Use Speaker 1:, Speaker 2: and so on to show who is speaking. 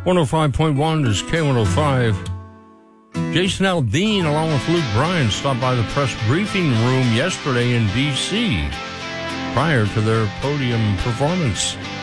Speaker 1: 105.1 is K105. Jason Aldean, along with Luke Bryan, stopped by the press briefing room yesterday in D.C. prior to their podium performance.